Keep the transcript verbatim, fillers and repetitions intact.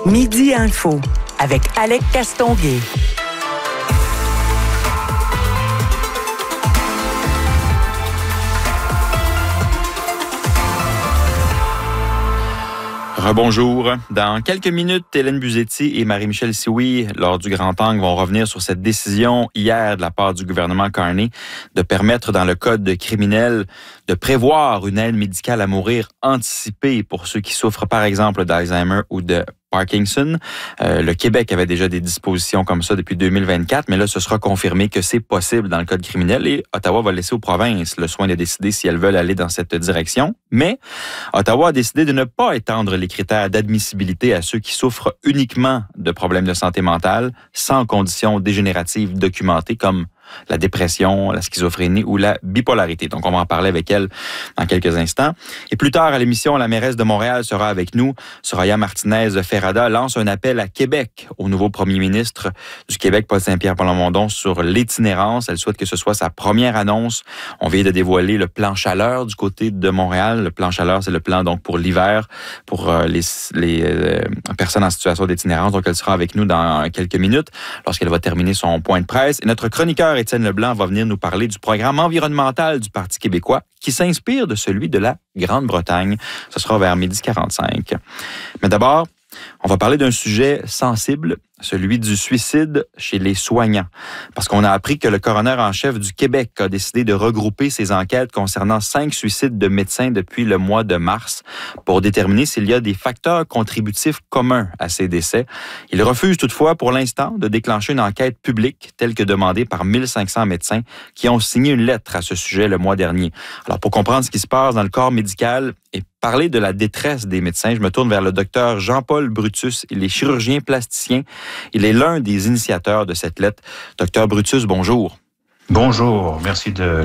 Midi Info avec Alec Castonguay. Rebonjour. Dans quelques minutes, Hélène Buzzetti et Marie-Michel Sioui, lors du Grand Angle, vont revenir sur cette décision hier de la part du gouvernement Carney de permettre dans le code criminel de prévoir une aide médicale à mourir anticipée pour ceux qui souffrent par exemple d'Alzheimer ou de Parkinson. Euh, le Québec avait déjà des dispositions comme ça depuis deux mille vingt-quatre, mais là, ce sera confirmé que c'est possible dans le code criminel et Ottawa va laisser aux provinces le soin de décider si elles veulent aller dans cette direction. Mais Ottawa a décidé de ne pas étendre les critères d'admissibilité à ceux qui souffrent uniquement de problèmes de santé mentale sans conditions dégénératives documentées comme la dépression, la schizophrénie ou la bipolarité. Donc, on va en parler avec elle dans quelques instants. Et plus tard à l'émission, la mairesse de Montréal sera avec nous. Soraya Martinez-Ferrada lance un appel à Québec au nouveau premier ministre du Québec, Paul Saint-Pierre Plamondon, sur l'itinérance. Elle souhaite que ce soit sa première annonce. On vient de dévoiler le plan chaleur du côté de Montréal. Le plan chaleur, c'est le plan donc pour l'hiver, pour euh, les, les euh, personnes en situation d'itinérance. Donc, elle sera avec nous dans quelques minutes lorsqu'elle va terminer son point de presse. Et notre chroniqueur Étienne Leblanc va venir nous parler du programme environnemental du Parti québécois qui s'inspire de celui de la Grande-Bretagne. Ce sera vers midi quarante-cinq. Mais d'abord, on va parler d'un sujet sensible, celui du suicide chez les soignants. Parce qu'on a appris que le coroner en chef du Québec a décidé de regrouper ses enquêtes concernant cinq suicides de médecins depuis le mois de mars pour déterminer s'il y a des facteurs contributifs communs à ces décès. Il refuse toutefois pour l'instant de déclencher une enquête publique telle que demandée par mille cinq cents médecins qui ont signé une lettre à ce sujet le mois dernier. Alors pour comprendre ce qui se passe dans le corps médical et parler de la détresse des médecins, je me tourne vers le docteur Jean-Paul Brutus. Il est chirurgien plasticien. Il est l'un des initiateurs de cette lettre. Docteur Brutus, bonjour. Bonjour, merci de